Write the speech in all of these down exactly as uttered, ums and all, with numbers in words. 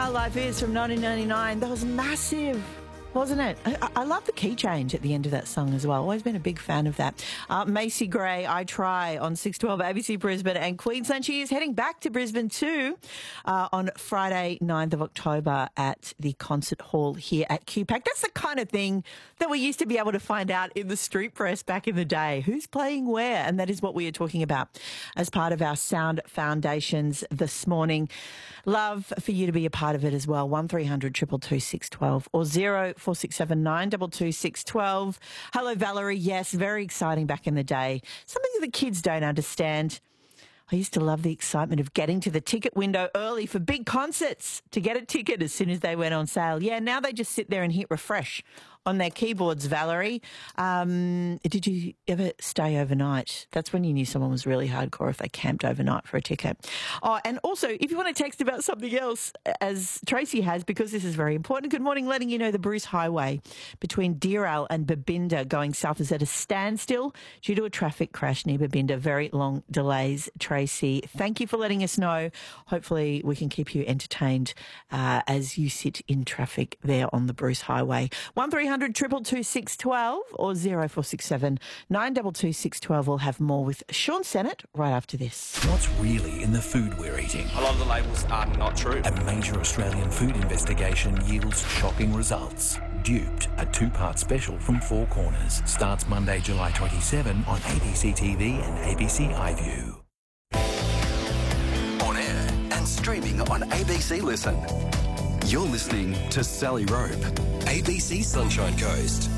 Our Life Is from nineteen ninety-nine. That was massive, wasn't it? I, I love the key change at the end of that song as well. Always been a big fan of that. Uh, Macy Gray, I Try on six twelve A B C Brisbane and Queensland. She is heading back to Brisbane too uh, on Friday, ninth of October at the concert hall here at Q PAC. That's the kind of thing that we used to be able to find out in the street press back in the day. Who's playing where? And that is what we are talking about as part of our Sound Foundations this morning. Love for you to be a part of it as well. one three hundred two two two six one two or zero four six seven nine two two six one two. Hello, Valerie. Yes, very exciting back in the day. Something that the kids don't understand. I used to love the excitement of getting to the ticket window early for big concerts to get a ticket as soon as they went on sale. Yeah, now they just sit there and hit refresh on their keyboards, Valerie. Um, did you ever stay overnight? That's when you knew someone was really hardcore, if they camped overnight for a ticket. Oh, and also, if you want to text about something else, as Tracy has, because this is very important, good morning, letting you know the Bruce Highway between Deerale and Babinda going south is at a standstill due to a traffic crash near Babinda. Very long delays, Tracy. Thank you for letting us know. Hopefully we can keep you entertained uh, as you sit in traffic there on the Bruce Highway. one three hundred two two two six one two or zero four six seven nine two two six one two. We'll have more with Sean Sennett right after this. What's really in the food we're eating? A lot of the labels are not true. A major Australian food investigation yields shocking results. Duped, a two-part special from Four Corners, starts Monday, July twenty-seventh on A B C T V and A B C iView. On air and streaming on A B C Listen. You're listening to Sally Rope, A B C Sunshine Coast.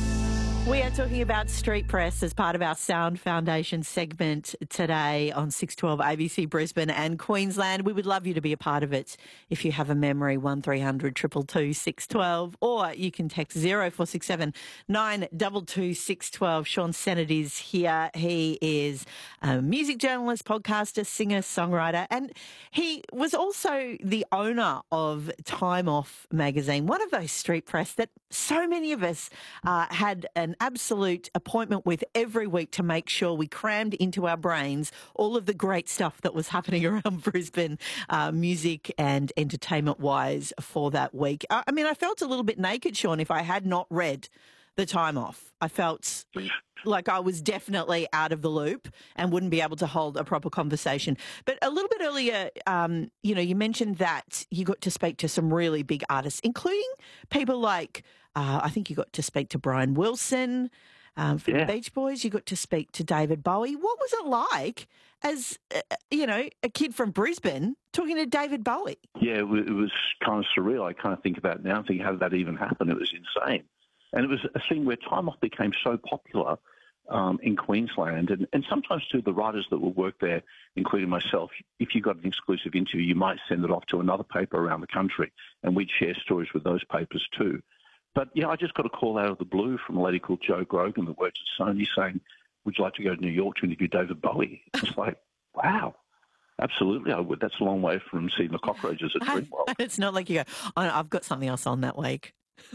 We are talking about street press as part of our Sound Foundation segment today on six twelve A B C Brisbane and Queensland. We would love you to be a part of it. If you have a memory, one three hundred two two two six one two, or you can text zero four six seven nine two two six one two. Sean Sennett is here. He is a music journalist, podcaster, singer, songwriter, and he was also the owner of Time Off magazine, one of those street press that so many of us uh, had an absolute appointment with every week to make sure we crammed into our brains all of the great stuff that was happening around Brisbane, uh, music and entertainment-wise for that week. I, I mean, I felt a little bit naked, Sean, if I had not read The Time Off. I felt like I was definitely out of the loop and wouldn't be able to hold a proper conversation. But a little bit earlier, um, you know, you mentioned that you got to speak to some really big artists, including people like, uh, I think you got to speak to Brian Wilson um, from yeah. the Beach Boys. You got to speak to David Bowie. What was it like as, uh, you know, a kid from Brisbane talking to David Bowie? Yeah, it was kind of surreal. I kind of think about it now and think, how did that even happen? It was insane. And it was a thing where Time Off became so popular um, in Queensland, and, and sometimes too the writers that will work there, including myself, if you got an exclusive interview, you might send it off to another paper around the country, and we'd share stories with those papers too. But yeah, I just got a call out of the blue from a lady called Jo Grogan that works at Sony saying, would you like to go to New York to interview David Bowie? It's like, wow. Absolutely, I would. That's a long way from seeing the cockroaches at Dreamworld. It's not like you go, oh, I've got something else on that week.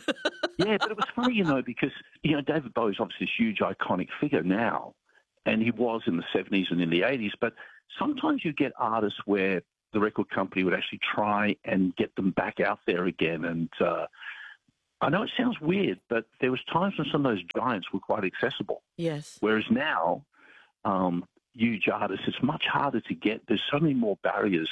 Yeah, but it was funny, you know, because, you know, David Bowie's obviously this huge iconic figure now, and he was in the seventies and in the eighties, but sometimes you get artists where the record company would actually try and get them back out there again. And uh, I know it sounds weird, but there was times when some of those giants were quite accessible. Yes. Whereas now, um, huge artists, it's much harder to get. There's so many more barriers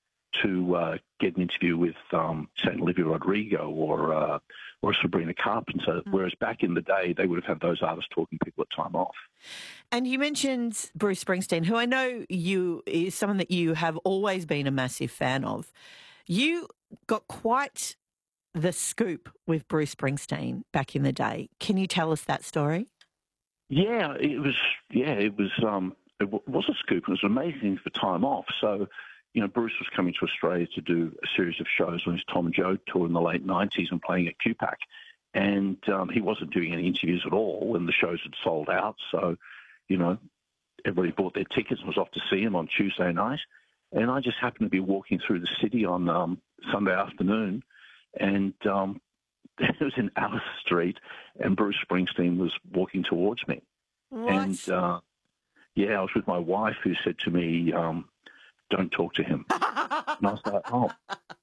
to uh, get an interview with, um, say, Olivia Rodrigo or uh, or Sabrina Carpenter, mm. whereas back in the day, they would have had those artists talking to people at Time Off. And you mentioned Bruce Springsteen, who I know you is someone that you have always been a massive fan of. You got quite the scoop with Bruce Springsteen back in the day. Can you tell us that story? Yeah, it was. Yeah, it was. Um, it was a scoop. It was amazing for Time Off. So, you know, Bruce was coming to Australia to do a series of shows on his Tom and Joe tour in the late nineties and playing at Q PAC. And um, he wasn't doing any interviews at all, and the shows had sold out. So, you know, everybody bought their tickets and was off to see him on Tuesday night. And I just happened to be walking through the city on um, Sunday afternoon, and um, it was in Alice Street, and Bruce Springsteen was walking towards me. What? And, uh, yeah, I was with my wife, who said to me, um, don't talk to him. And I was like, oh,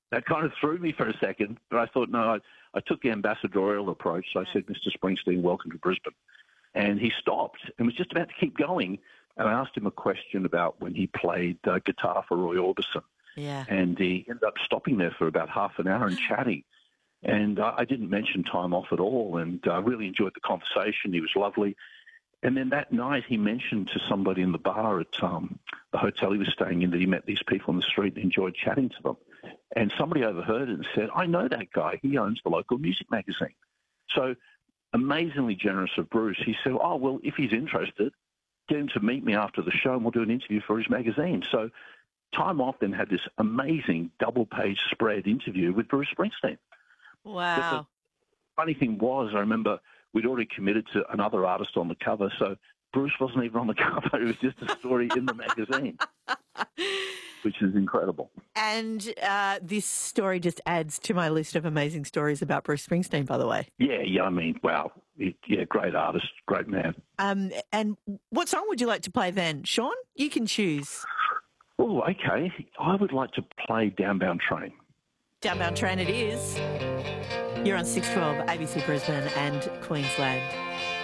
that kind of threw me for a second, but I thought, no, I, I took the ambassadorial approach. So I said, Mister Springsteen, welcome to Brisbane. And he stopped and was just about to keep going. And I asked him a question about when he played uh, guitar for Roy Orbison. Yeah. And he ended up stopping there for about half an hour and chatting. And uh, I didn't mention time off at all, and I uh, really enjoyed the conversation. He was lovely. And then that night he mentioned to somebody in the bar at um, the hotel he was staying in that he met these people on the street and enjoyed chatting to them. And somebody overheard it and said, I know that guy. He owns the local music magazine. So amazingly generous of Bruce. He said, oh, well, if he's interested, get him to meet me after the show and we'll do an interview for his magazine. So Time Off then had this amazing double-page spread interview with Bruce Springsteen. Wow. The funny thing was, I remember we'd already committed to another artist on the cover, so Bruce wasn't even on the cover. It was just a story in the magazine, which is incredible. And uh, this story just adds to my list of amazing stories about Bruce Springsteen, by the way. Yeah, yeah, I mean, wow. It, yeah, great artist, great man. Um, and what song would you like to play then? Sean, you can choose. Oh, okay. I would like to play Downbound Train. Downbound Train it is. You're on six twelve A B C Brisbane and Queensland.